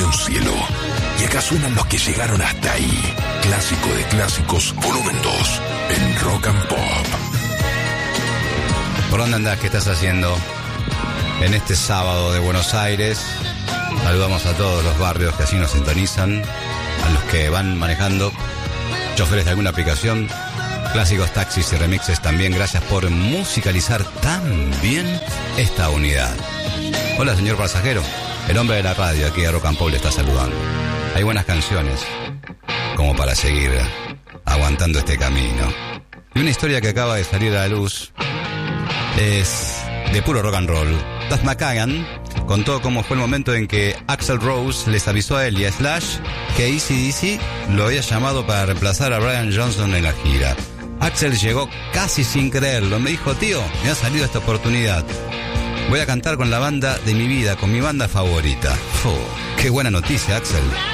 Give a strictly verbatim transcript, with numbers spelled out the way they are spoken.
un cielo. Y acá suenan los que llegaron hasta ahí. Clásico de clásicos, volumen dos, en Rock and Pop. ¿Por dónde andás? ¿Qué estás haciendo? En este sábado de Buenos Aires, saludamos a todos los barrios que así nos sintonizan, a los que van manejando, choferes de alguna aplicación, clásicos, taxis y remixes también. Gracias por musicalizar tan bien esta unidad. Hola, señor pasajero. El hombre de la radio aquí de Rock and Pop le está saludando. Hay buenas canciones como para seguir aguantando este camino. Y una historia que acaba de salir a la luz es de puro rock and roll. Duff McKagan contó cómo fue el momento en que Axl Rose les avisó a él y a Slash que A C D C lo había llamado para reemplazar a Brian Johnson en la gira. Axl llegó casi sin creerlo. Me dijo: tío, me ha salido esta oportunidad. Voy a cantar con la banda de mi vida, con mi banda favorita. Oh, qué buena noticia, Axl.